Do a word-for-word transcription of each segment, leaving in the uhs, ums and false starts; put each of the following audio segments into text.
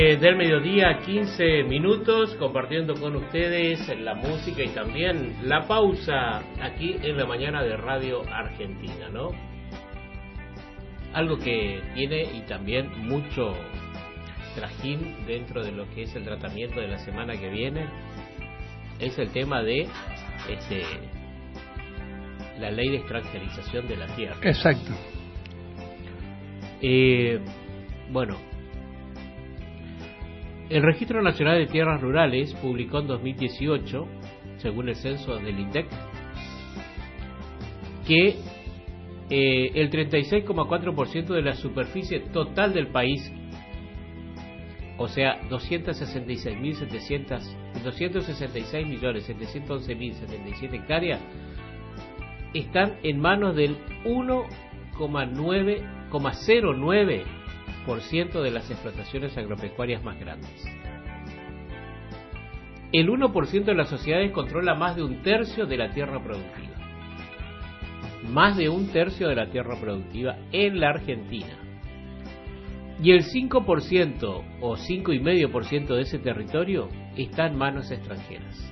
Eh, del mediodía, quince minutos, compartiendo con ustedes la música y también la pausa aquí en la mañana de Radio Argentina, ¿no? Algo que tiene y también mucho trajín dentro de lo que es el tratamiento de la semana que viene es el tema de este, la ley de extranjerización de la tierra. Exacto. Eh, bueno, el Registro Nacional de Tierras Rurales publicó en dos mil dieciocho, según el censo del INDEC, que eh, el treinta y seis coma cuatro por ciento de la superficie total del país, o sea, doscientos sesenta y seis millones setecientos once mil setenta y siete hectáreas, están en manos del uno coma cero nueve por ciento de las explotaciones agropecuarias más grandes. El uno por ciento de las sociedades controla más de un tercio de la tierra productiva. Más de un tercio de la tierra productiva en la Argentina. Y el cinco por ciento o cinco coma cinco por ciento de ese territorio está en manos extranjeras.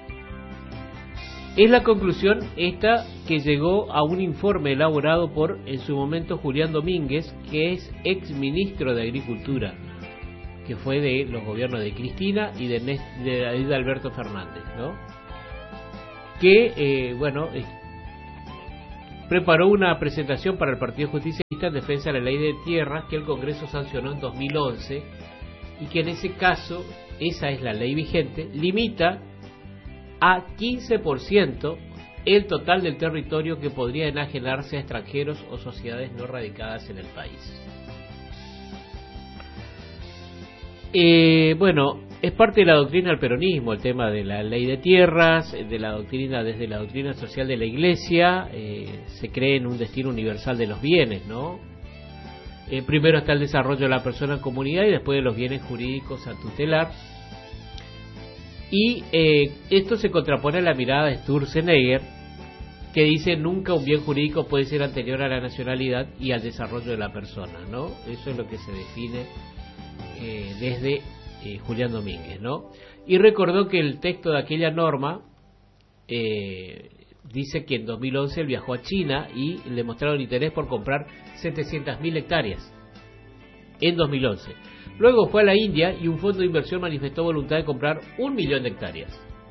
Es la conclusión esta que llegó a un informe elaborado por, en su momento, Julián Domínguez, que es ex ministro de Agricultura, que fue de los gobiernos de Cristina y de, de, de Alberto Fernández, ¿no? Que, eh, bueno, eh, preparó una presentación para el Partido Justicialista en defensa de la ley de tierras que el Congreso sancionó en dos mil once y que en ese caso, esa es la ley vigente, limita a quince por ciento el total del territorio que podría enajenarse a extranjeros o sociedades no radicadas en el país. Eh, bueno, es parte de la doctrina del peronismo el tema de la ley de tierras, de la doctrina desde la doctrina social de la Iglesia. Eh, se cree en un destino universal de los bienes, ¿no? Eh, primero está el desarrollo de la persona en comunidad y después de los bienes jurídicos a tutelar. Y eh, esto se contrapone a la mirada de Sturzenegger, que dice nunca un bien jurídico puede ser anterior a la nacionalidad y al desarrollo de la persona, ¿no? Eso es lo que se define eh, desde eh, Julián Domínguez, ¿no? Y recordó que el texto de aquella norma eh, dice que en dos mil once él viajó a China y le mostraron interés por comprar setecientas mil hectáreas en dos mil once. Luego fue a la India y un fondo de inversión manifestó voluntad de comprar un millón de hectáreas.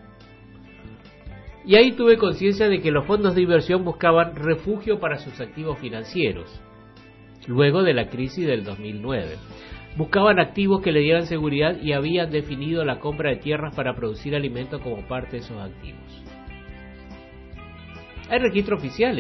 Y ahí tuve conciencia de que los fondos de inversión buscaban refugio para sus activos financieros, luego de la crisis del dos mil nueve. Buscaban activos que le dieran seguridad y habían definido la compra de tierras para producir alimentos como parte de esos activos. Hay registro oficial